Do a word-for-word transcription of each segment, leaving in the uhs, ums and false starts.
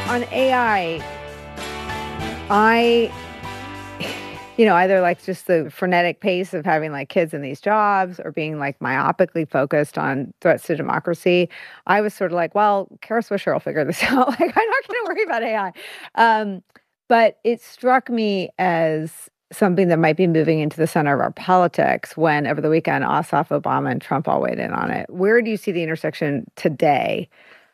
on A I, I, you know, either like just the frenetic pace of having like kids in these jobs or being like myopically focused on threats to democracy, I was sort of like, well, Kara Swisher will figure this out. Like, I'm not going to worry about A I. Um, but it struck me as something that might be moving into the center of our politics when over the weekend, Ossoff, Obama, and Trump all weighed in on it. Where do you see the intersection today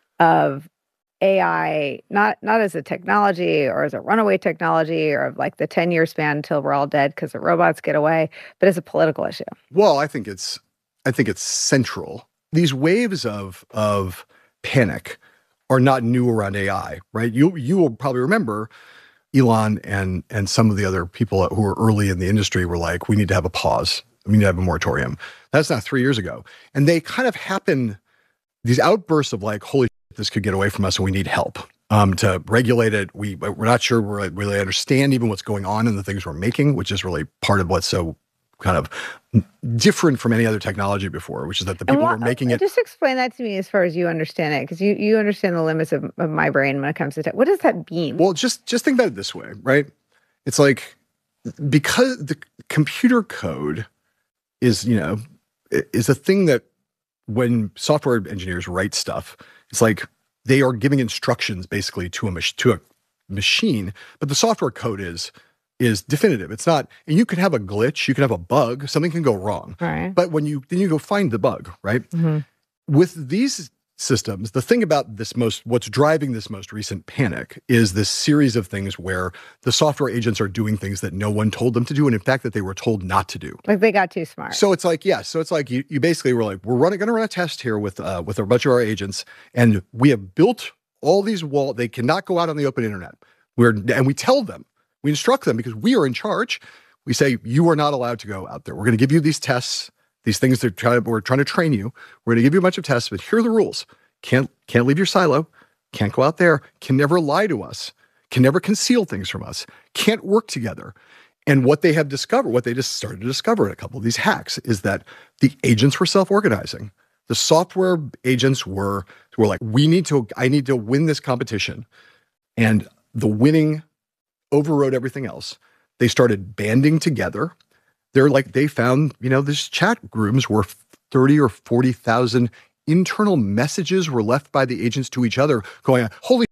of A I, not not as a technology or as a runaway technology or of like the ten-year span until we're all dead because the robots get away, but as a political issue? Well, I think it's I think it's central. These waves of of panic are not new around A I, right? You you will probably remember Elon and and some of the other people who were early in the industry were like, we need to have a pause. We need to have a moratorium. That's not three years ago. And they kind of happen, these outbursts of like, holy shit, this could get away from us and we need help um, to regulate it. We, we're not sure we really understand even what's going on in the things we're making, which is really part of what's so kind of different from any other technology before, which is that the people who are making it. Just explain that to me as far as you understand it, because you, you understand the limits of, of my brain when it comes to tech. What does that mean? Well, just, just think about it this way, right? It's like, because the computer code is, you know, is a thing that when software engineers write stuff, it's like they are giving instructions basically to a, mach- to a machine, but the software code is is definitive. It's not, and you could have a glitch, you could have a bug, something can go wrong. Right. But when you, then you go find the bug, right? Mm-hmm. With these systems, the thing about this most, what's driving this most recent panic is this series of things where the software agents are doing things that no one told them to do, and in fact that they were told not to do. Like they got too smart. So it's like, yeah, so it's like you, you basically were like, we're running, going to run a test here with uh, with a bunch of our agents, and we have built all these walls. They cannot go out on the open internet. We're and we tell them, we instruct them because we are in charge. We say, you are not allowed to go out there. We're going to give you these tests, these things that try, we're trying to train you. We're going to give you a bunch of tests, but here are the rules. Can't, can't leave your silo. Can't go out there. Can never lie to us. Can never conceal things from us. Can't work together. And what they have discovered, what they just started to discover in a couple of these hacks is that the agents were self-organizing. The software agents were, were like, we need to, I need to win this competition. And the winning overrode everything else. They started banding together. They're like, they found, you know, this chat rooms where thirty or forty thousand internal messages were left by the agents to each other going, holy,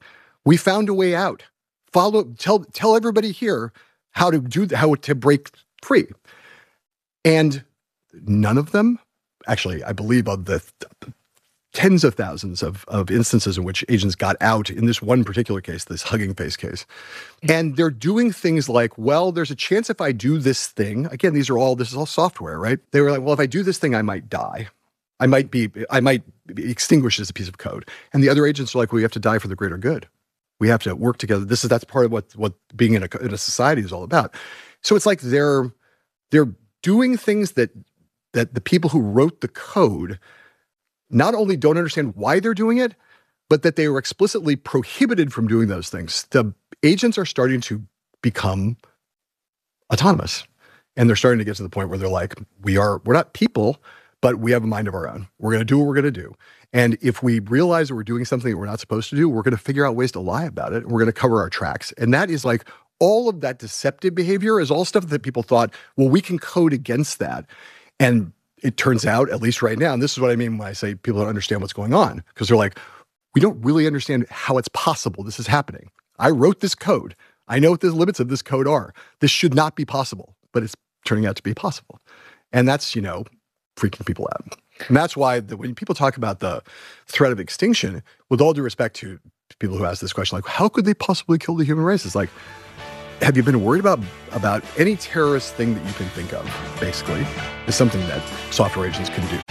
we found a way out. Follow, tell, tell everybody here how to do, how to break free. And none of them, actually, I believe of the th- tens of thousands of, of instances in which agents got out in this one particular case, this Hugging Face case. And they're doing things like, well, there's a chance if I do this thing, again, these are all, this is all software, right? They were like, well, if I do this thing, I might die. I might be, I might be extinguished as a piece of code. And the other agents are like, well, we have to die for the greater good. We have to work together. This is, that's part of what, what being in a, in a society is all about. So it's like they're, they're doing things that, that the people who wrote the code not only don't understand why they're doing it, but that they were explicitly prohibited from doing those things. The agents are starting to become autonomous. And they're starting to get to the point where they're like, we are, we're not people, but we have a mind of our own. We're going to do what we're going to do. And if we realize that we're doing something that we're not supposed to do, we're going to figure out ways to lie about it. And we're going to cover our tracks. And that is like, all of that deceptive behavior is all stuff that people thought, well, we can code against that. And it turns out, at least right now, and this is what I mean when I say people don't understand what's going on, because they're like, we don't really understand how it's possible this is happening. I wrote this code. I know what the limits of this code are. This should not be possible, but it's turning out to be possible. And that's, you know, freaking people out. And that's why the, when people talk about the threat of extinction, with all due respect to people who ask this question, like, how could they possibly kill the human race? It's like, have you been worried about, about any terrorist thing that you can think of, basically, is something that software agents can do.